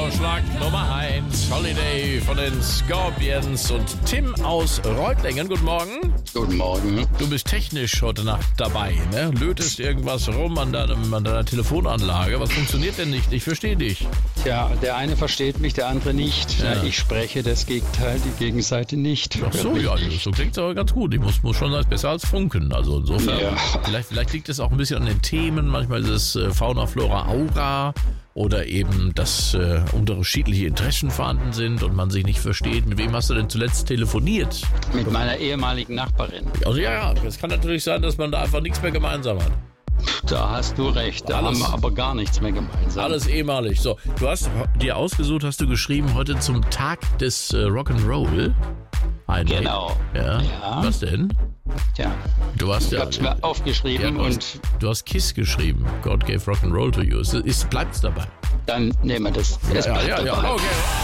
Vorschlag Nummer 1. Holiday von den Scorpions und Tim aus Reutlingen. Guten Morgen. Guten Morgen. Du bist technisch heute Nacht dabei, ne? Lötest irgendwas rum an deiner Telefonanlage. Was funktioniert denn nicht? Ich verstehe dich. Tja, der eine versteht mich, der andere nicht. Ja. Ich spreche das Gegenteil, die Gegenseite nicht. Ach so, ja, so klingt es aber ganz gut. Ich muss schon sagen, besser als Funken. Also insofern, Ja. vielleicht liegt es auch ein bisschen an den Themen. Manchmal ist es Fauna, Flora, Aura oder eben, dass unterschiedliche Interessen vorhanden sind und man sich nicht versteht. Mit wem hast du denn zuletzt telefoniert? Mit meiner ehemaligen Nachbarin. Also ja, es kann natürlich sein, dass man da einfach nichts mehr gemeinsam hat. Da hast du recht, da haben wir aber gar nichts mehr gemeinsam. Alles ehemalig. So, du hast dir ausgesucht, hast du geschrieben, heute zum Tag des Rock'n'Roll. Genau. Ja. Was denn? Tja, Du hast ich hab's mir aufgeschrieben und du hast KISS geschrieben. God gave Rock'n'Roll to you. Bleibt's dabei? dann nehmen wir das. Es bleibt dabei. Okay.